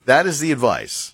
that is the advice.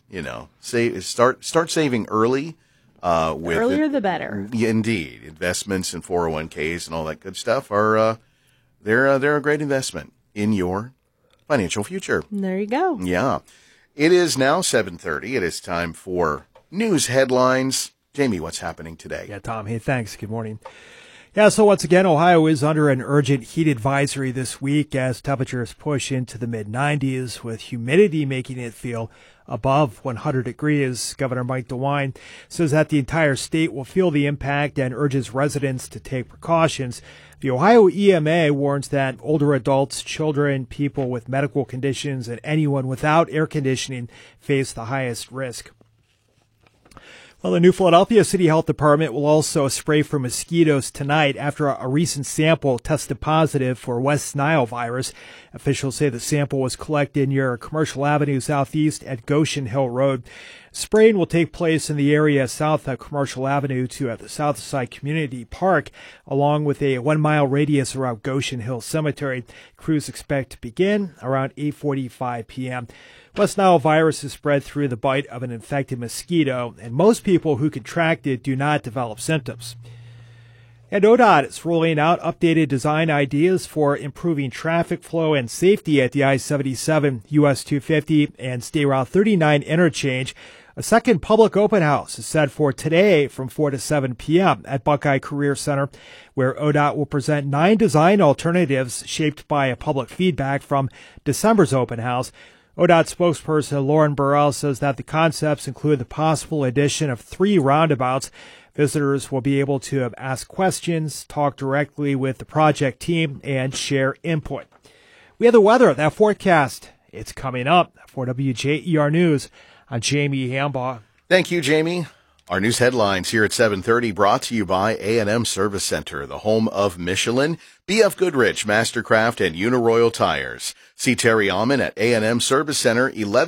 Start saving early. Earlier the better. Indeed, investments in 401ks and all that good stuff are they're a great investment in your financial future. There you go. Yeah, it is now 7:30. It is time for news headlines. Jamie, what's happening today? Yeah, Tom. Hey, thanks. Good morning. Yeah, so once again, Ohio is under an urgent heat advisory this week as temperatures push into the mid-90s with humidity making it feel above 100 degrees. Governor Mike DeWine says that the entire state will feel the impact and urges residents to take precautions. The Ohio EMA warns that older adults, children, people with medical conditions, and anyone without air conditioning face the highest risk. Well, the New Philadelphia City Health Department will also spray for mosquitoes tonight after a recent sample tested positive for West Nile virus. Officials say the sample was collected near Commercial Avenue Southeast at Goshen Hill Road. Spraying will take place in the area south of Commercial Avenue to the Southside Community Park, along with a 1-mile radius around Goshen Hill Cemetery. Crews expect to begin around 8:45 p.m. West Nile virus is spread through the bite of an infected mosquito, and most people who contract it do not develop symptoms. And ODOT is rolling out updated design ideas for improving traffic flow and safety at the I-77, US 250, and State Route 39 interchange. A second public open house is set for today from 4 to 7 p.m. at Buckeye Career Center, where ODOT will present 9 design alternatives shaped by a public feedback from December's open house. ODOT spokesperson Lauren Burrell says that the concepts include the possible addition of 3 roundabouts. Visitors will be able to ask questions, talk directly with the project team, and share input. We have the weather, that forecast. It's coming up. For WJER News, I'm Jamie Hambaugh. Thank you, Jamie. Our news headlines here at 7:30 brought to you by A&M Service Center, the home of Michelin, B.F. Goodrich, Mastercraft, and Uniroyal Tires. See Terry Alman at A&M Service Center,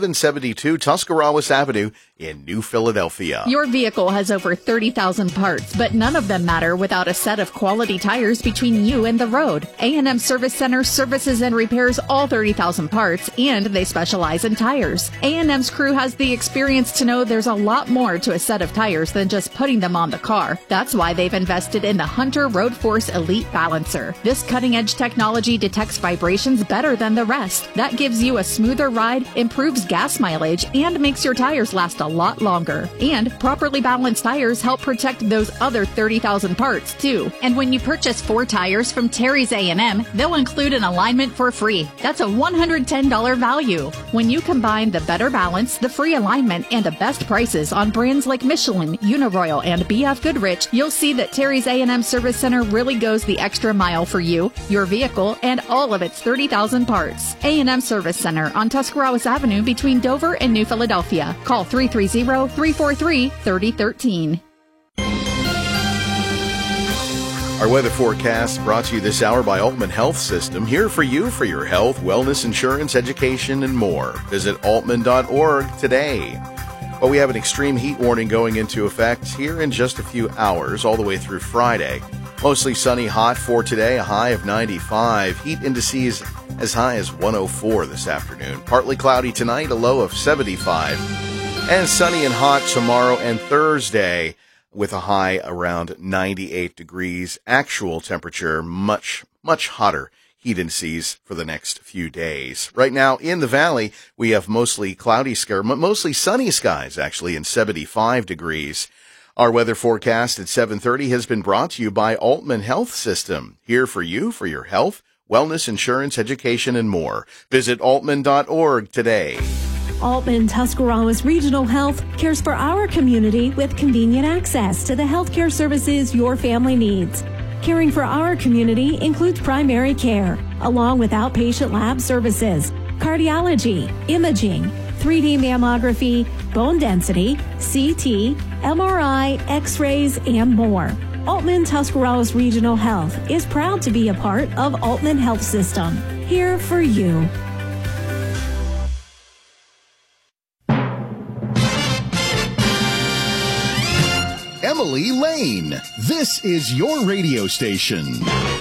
1172 Tuscarawas Avenue in New Philadelphia. Your vehicle has over 30,000 parts, but none of them matter without a set of quality tires between you and the road. A&M Service Center services and repairs all 30,000 parts, and they specialize in tires. A&M's crew has the experience to know there's a lot more to a set of tires than just putting them on the car. That's why they've invested in the Hunter Road Force Elite Balancer. This cutting-edge technology detects vibrations better than the rest. That gives you a smoother ride, improves gas mileage, and makes your tires last a lot longer. And properly balanced tires help protect those other 30,000 parts, too. And when you purchase 4 tires from Terry's A&M, they'll include an alignment for free. That's a $110 value. When you combine the better balance, the free alignment, and the best prices on brands like Michelin, Uniroyal, and B.F. Goodrich, you'll see that Terry's A&M Service Center really goes the extra mile for you, your vehicle, and all of its 30,000 parts. A&M Service Center on Tuscarawas Avenue between Dover and New Philadelphia. Call 330-343-3013. Our weather forecast brought to you this hour by Altman Health System, here for you for your health, wellness, insurance, education, and more. Visit altman.org today. Well, we have an extreme heat warning going into effect here in just a few hours, all the way through Friday. Mostly sunny, hot for today, a high of 95. Heat indices as high as 104 this afternoon. Partly cloudy tonight, a low of 75. And sunny and hot tomorrow and Thursday with a high around 98 degrees. Actual temperature much, much hotter. Heat indices for the next few days. Right now in the valley, we have mostly sunny skies, actually, and 75 degrees. Our weather forecast at 7:30 has been brought to you by Altman Health System, here for you for your health, wellness, insurance, education, and more. Visit altman.org today. Altman Tuscarawas Regional Health cares for our community with convenient access to the healthcare services your family needs. Caring for our community includes primary care, along with outpatient lab services, cardiology, imaging, 3D mammography, bone density, CT, MRI, X-rays, and more. Altman Tuscarawas Regional Health is proud to be a part of Altman Health System, here for you. Emily Lane, this is your radio station.